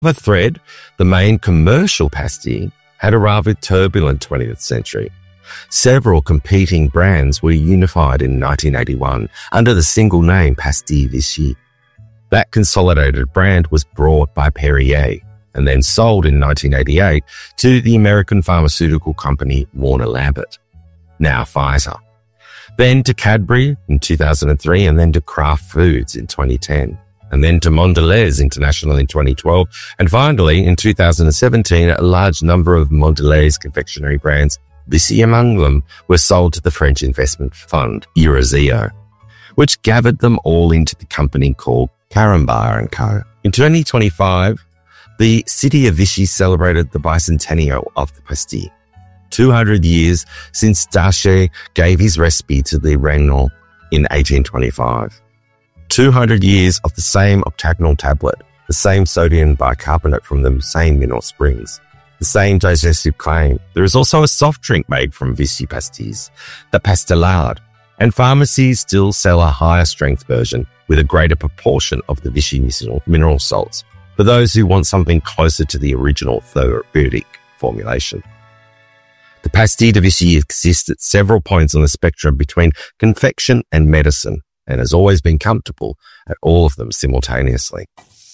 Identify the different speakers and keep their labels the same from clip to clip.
Speaker 1: The thread, the main commercial pasty, had a rather turbulent 20th century. Several competing brands were unified in 1981 under the single name Pastilles Vichy. That consolidated brand was brought by Perrier and then sold in 1988 to the American pharmaceutical company Warner Lambert, now Pfizer, then to Cadbury in 2003, and then to Kraft Foods in 2010, and then to Mondelez International in 2012, and finally in 2017, a large number of Mondelez confectionery brands, Vichy among them, were sold to the French investment fund Eurazeo, which gathered them all into the company called Carambar & Co. In 2025, the city of Vichy celebrated the bicentennial of the Pastille, 200 years since Daché gave his recipe to the Regnault in 1825. 200 years of the same octagonal tablet, the same sodium bicarbonate from the same mineral springs, the same digestive claim. There is also a soft drink made from Vichy pastilles, the Pastillade, and pharmacies still sell a higher strength version with a greater proportion of the Vichy mineral salts for those who want something closer to the original therapeutic formulation. The Pastilles de Vichy exists at several points on the spectrum between confection and medicine and has always been comfortable at all of them simultaneously.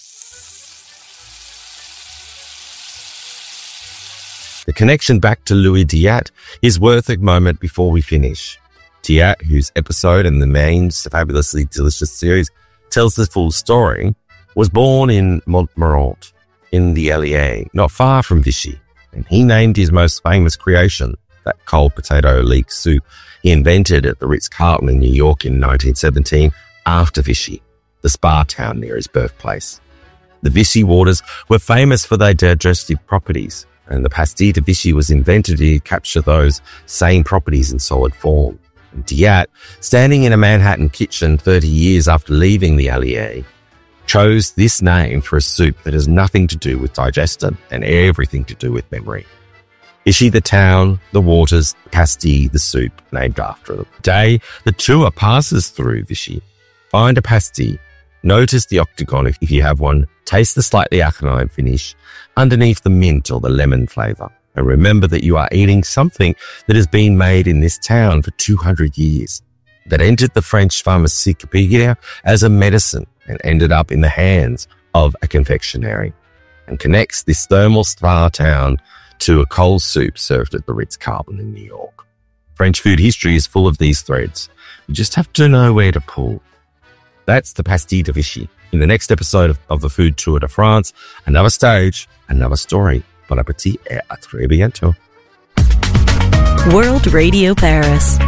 Speaker 1: The connection back to Louis Diat is worth a moment before we finish. Diat, whose episode in the main Fabulously Delicious series tells the full story, was born in Montmorency in the Allier, not far from Vichy, and he named his most famous creation, that cold potato leek soup he invented at the Ritz-Carlton in New York in 1917, after Vichy, the spa town near his birthplace. The Vichy waters were famous for their digestive properties, and the Pastille de Vichy was invented to capture those same properties in solid form. And Diat, standing in a Manhattan kitchen 30 years after leaving the Allier, chose this name for a soup that has nothing to do with digestion and everything to do with memory. Vichy the town, the waters, Pastille the soup, named after them. Today, the tour passes through Vichy. Find a Pastille, notice the octagon if you have one, taste the slightly aconite finish underneath the mint or the lemon flavour, and remember that you are eating something that has been made in this town for 200 years, that entered the French pharmacopoeia as a medicine and ended up in the hands of a confectionery, and connects this thermal spa town to a cold soup served at the Ritz-Carlton in New York. French food history is full of these threads. You just have to know where to pull. That's the Pastilles de Vichy. In the next episode of the Food Tour de France, another stage, another story. Bon appétit et à très bientôt.
Speaker 2: World Radio Paris.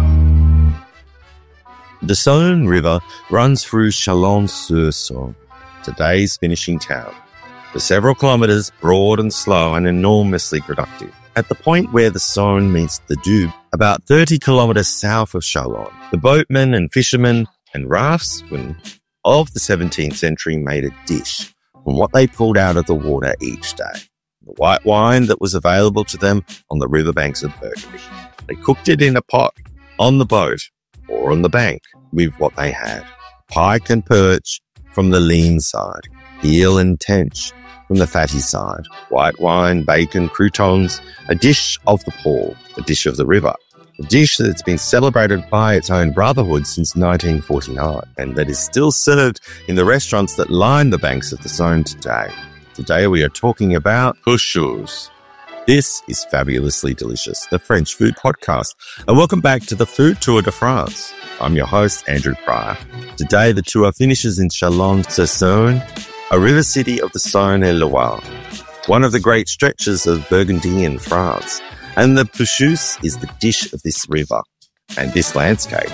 Speaker 1: The Saône River runs through Chalon-sur-Saône, today's finishing town, for several kilometres, broad and slow and enormously productive. At the point where the Saône meets the Doubs, about 30 kilometres south of Chalon, the boatmen and fishermen and raftsmen of the 17th century made a dish from what they pulled out of the water each day, the white wine that was available to them on the riverbanks of Burgundy. They cooked it in a pot, on the boat, or on the bank with what they had. Pike and perch from the lean side, eel and tench from the fatty side, white wine, bacon, croutons, a dish of the Pôle, a dish of the river, a dish that's been celebrated by its own brotherhood since 1949 and that is still served in the restaurants that line the banks of the Saône today. Today we are talking about couscous. This is Fabulously Delicious, the French food podcast, and welcome back to the Food Tour de France. I'm your host, Andrew Pryor. Today the tour finishes in Chalon-sur-Saône, a river city of the Saône et Loire, one of the great stretches of Burgundy in France, and the couscous is the dish of this river and this landscape.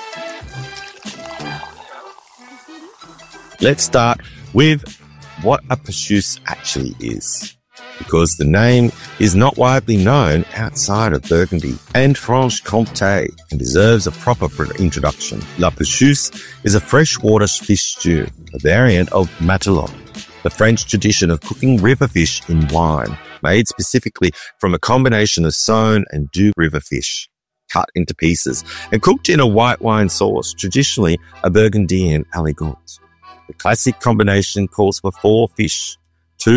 Speaker 1: Let's start with what a couscous actually is, because the name is not widely known outside of Burgundy and Franche-Comté and deserves a proper introduction. La couscous is a freshwater fish stew, a variant of matelot, the French tradition of cooking river fish in wine, made specifically from a combination of Saône and Doubs river fish, cut into pieces and cooked in a white wine sauce, traditionally a Burgundian aligot. The classic combination calls for 4 fish,